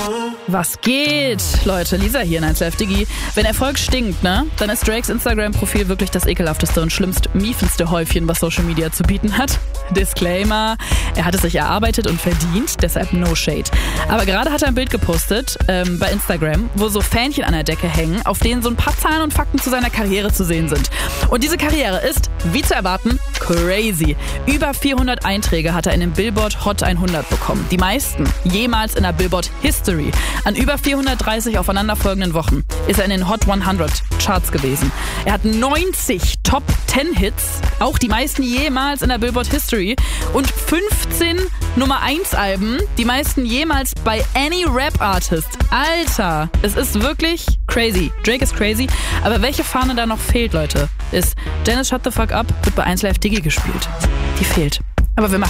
Was geht? Leute, Lisa hier in 1Live Digi. Wenn Erfolg stinkt, ne? Dann ist Drakes Instagram-Profil wirklich das ekelhafteste und miefendste Häufchen, was Social Media zu bieten hat. Disclaimer, er hat es sich erarbeitet und verdient, deshalb no shade. Aber gerade hat er ein Bild gepostet bei Instagram, wo so Fähnchen an der Decke hängen, auf denen so ein paar Zahlen und Fakten zu seiner Karriere zu sehen sind. Und diese Karriere ist, wie zu erwarten, crazy. Über 400 Einträge hat er in den Billboard Hot 100 bekommen. Die meisten jemals in der Billboard History. An über 430 aufeinanderfolgenden Wochen ist er in den Hot 100 Charts gewesen. Er hat 90 Top 10 Hits, auch die meisten jemals in der Billboard History, und 15 Nummer 1 Alben, die meisten jemals bei any Rap Artist. Alter, es ist wirklich crazy. Drake ist crazy, aber welche Fahne da noch fehlt, Leute, ist Dennis Shut the Fuck Up wird bei 1Live Digi gespielt. Die fehlt. Aber wir machen